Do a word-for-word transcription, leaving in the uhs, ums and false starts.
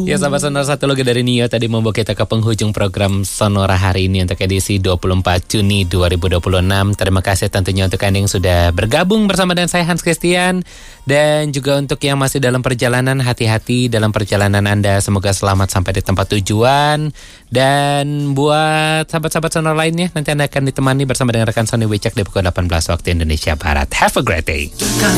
Ya sahabat Sonora, satu lagu dari Nio tadi membawa kita ke penghujung program Sonora hari ini untuk edisi dua puluh empat Juni dua ribu dua puluh enam. Terima kasih tentunya untuk Anda yang sudah bergabung bersama dengan saya Hans Christian. Dan juga untuk yang masih dalam perjalanan, hati-hati dalam perjalanan Anda. Semoga selamat sampai di tempat tujuan. Dan buat sahabat-sahabat Sonora lainnya, nanti Anda akan ditemani bersama dengan rekan Sony Wicak di pukul delapan belas waktu Indonesia Barat. Have a great day.